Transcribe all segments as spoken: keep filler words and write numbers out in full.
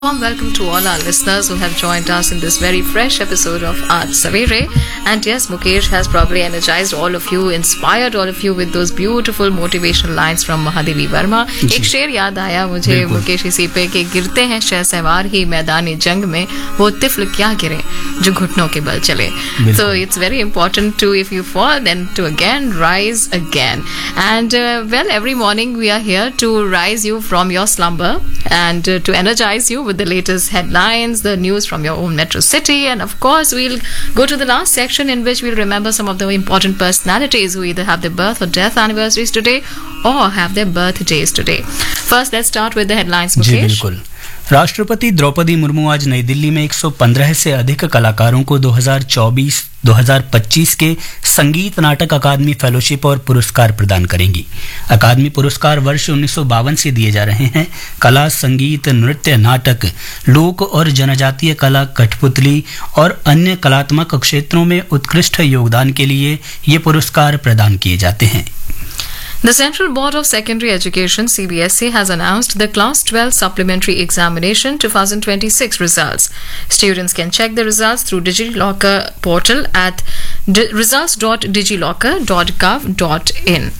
Warm welcome to all our listeners who have joined us in this very fresh episode of Aaj Savere. And yes, Mukesh has probably energized all of you, inspired all of you with those beautiful motivational lines from Mahadevi Verma. एक शेर याद आया मुझे मुकेश इसी पे कि गिरते हैं शहसवार ही मैदानी जंग में, वो तिफल क्या गिरे जो घुटनों के बल चले. So it's very important to, if you fall, then to again rise again. And uh, well, every morning we are here to rise you from your slumber and uh, to energize you with the latest headlines, the news from your own metro city, and of course we'll go to the last section in which we'll remember some of the important personalities who either have their birth or death anniversaries today or have their birthdays today. First, let's start with the headlines, Mukesh. जी बिल्कुल. राष्ट्रपति द्रौपदी मुर्मू आज नई दिल्ली में एक सौ पंद्रह से अधिक कलाकारों को दो हज़ार चौबीस दो हज़ार पच्चीस के संगीत नाटक अकादमी फेलोशिप और पुरस्कार प्रदान करेंगी. अकादमी पुरस्कार वर्ष उन्नीस सौ बावन से दिए जा रहे हैं. कला, संगीत, नृत्य, नाटक, लोक और जनजातीय कला, कठपुतली और अन्य कलात्मक क्षेत्रों में उत्कृष्ट योगदान के लिए ये पुरस्कार प्रदान किए जाते हैं. The Central Board of Secondary Education C B S E has announced the Class twelve Supplementary Examination twenty twenty-six results. Students can check the results through DigiLocker portal at results dot digilocker dot gov dot in.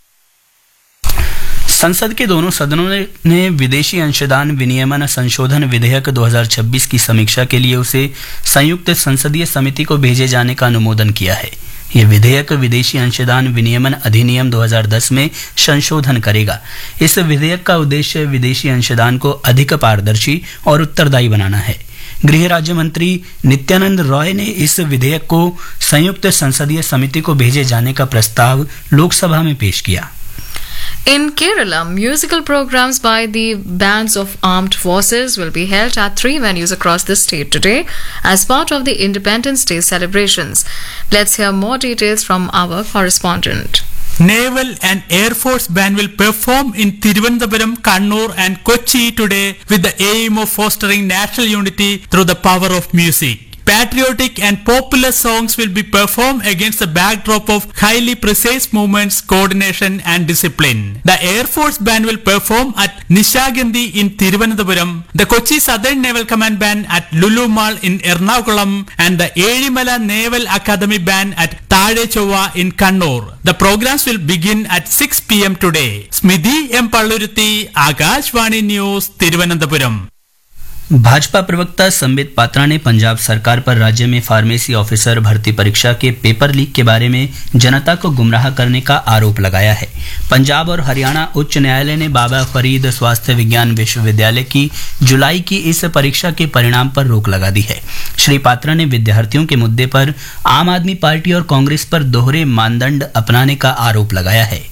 संसद के दोनों सदनों ने विदेशी अंशदान विनियमन संशोधन विधेयक दो हज़ार छब्बीस की समीक्षा के लिए उसे संयुक्त संसदीय समिति को भेजे जाने का अनुमोदन किया है. ये विधेयक विदेशी अंशदान विनियमन अधिनियम दो हज़ार दस में संशोधन करेगा. इस विधेयक का उद्देश्य विदेशी अंशदान को अधिक पारदर्शी और उत्तरदायी बनाना है. गृह राज्य मंत्री नित्यानंद रॉय ने इस विधेयक को संयुक्त संसदीय समिति को भेजे जाने का प्रस्ताव लोकसभा में पेश किया. In Kerala, musical programs by the bands of armed forces will be held at three venues across the state today as part of the Independence Day celebrations. Let's hear more details from our correspondent. Naval and Air Force Band will perform in Thiruvananthapuram, Kannur and Kochi today with the aim of fostering national unity through the power of music. Patriotic and popular songs will be performed against the backdrop of highly precise movements, coordination and discipline. The Air Force Band will perform at Nishagandhi in Thiruvananthapuram, the Kochi Southern Naval Command Band at Lulu Mall in Ernakulam, and the Ezhimala Naval Academy Band at Thade Chova in Kannur. The programs will begin at six p m today. Smidhi M. Palluruthi, Akashvani News, Thiruvananthapuram. Bhajpa प्रवक्ता संबित पात्रा ने पंजाब सरकार पर राज्य में pharmacy officer भर्ती परीक्षा के paper leak के बारे में जनता को गुमराह करने का आरोप लगाया है. पंजाब और हरियाणा उच्च न्यायालय ने बाबा फरीद स्वास्थ्य विज्ञान विश्वविद्यालय की जुलाई की इस परीक्षा के परिणाम पर रोक लगा दी है. श्री पात्रा ने विद्यार्थियों के मुद्दे पर आम आदमी पार्टी और कांग्रेस पर दोहरे मानदंड अपनाने का आरोप लगाया है.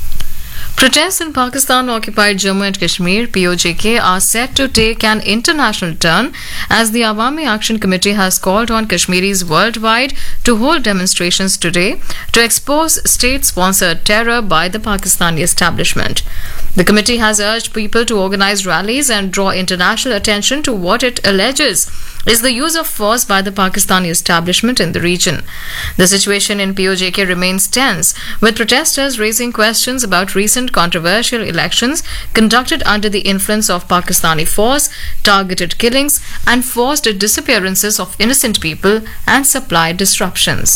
Protests in Pakistan-occupied Jammu and Kashmir (P O J K) are set to take an international turn as the Awami Action Committee has called on Kashmiris worldwide to hold demonstrations today to expose state-sponsored terror by the Pakistani establishment. The committee has urged people to organize rallies and draw international attention to what it alleges is the use of force by the Pakistani establishment in the region. The situation in P O J K remains tense, with protesters raising questions about recent controversial elections conducted under the influence of Pakistani force, targeted killings, and forced disappearances of innocent people and supply disruptions.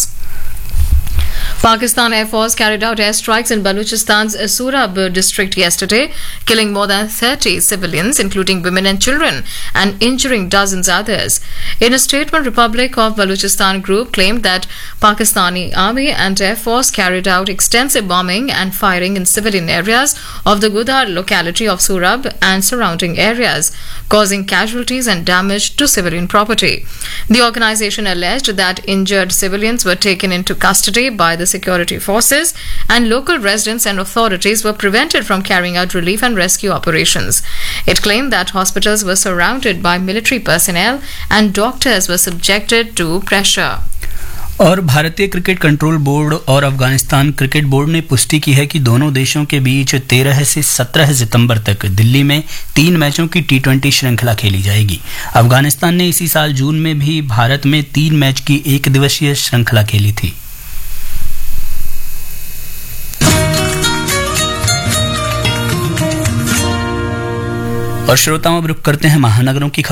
Pakistan Air Force carried out airstrikes in Baluchistan's Surab district yesterday, killing more than thirty civilians, including women and children, and injuring dozens others. In a statement, Republic of Baluchistan Group claimed that Pakistani Army and Air Force carried out extensive bombing and firing in civilian areas of the Gudar locality of Surab and surrounding areas, causing casualties and damage to civilian property. The organization alleged that injured civilians were taken into custody by the security forces, and local residents and authorities were prevented from carrying out relief and rescue operations. It claimed that hospitals were surrounded by military personnel and doctors were subjected to pressure. और भारतीय cricket control board और Afghanistan cricket board ने पुष्टि की है कि दोनों देशों के बीच तेरह से सत्रह सितंबर तक दिल्ली में तीन मैचों की टी ट्वेंटी श्रृंखला खेली जाएगी. अफगानिस्तान ने इसी साल जून में भी भारत में तीन मैच की एक दिवसीय श्रृंखला खेली थी. और श्रोताओं अब रुक करते हैं महानगरों की